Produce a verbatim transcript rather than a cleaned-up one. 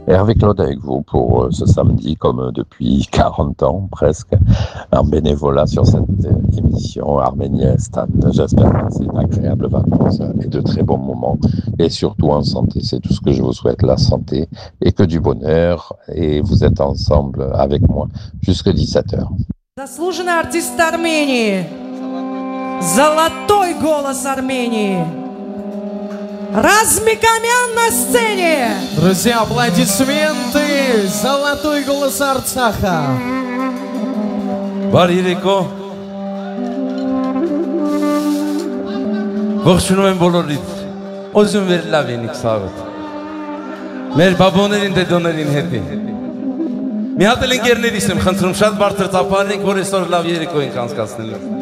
Hervé Claude avec vous pour euh, ce samedi, comme euh, depuis quarante ans presque, en bénévolat sur cette euh, émission Arménie-Estan. J'espère passer d'agréables vacances et de très bons moments, et surtout en santé. C'est tout ce que je vous souhaite, la santé et que du bonheur. Et vous êtes ensemble avec moi jusqu'à dix-sept heures. Заслуженный артист Армении, золотой голос Армении, Размикамян на сцене. Друзья, аплодисменты! Золотой голос Арцаха. Բարիրեկո Ողջունում եմ բոլորիդ Ոզում վեր լավ ենիք սաղըտ Մեր բաբոներին դեդոներին հետի Մի հատ էլ ընկերներիս եմ խնդրում շատ բարձր ծափարն ենք որ այսօր լավ երեկո ենք անցկացնելու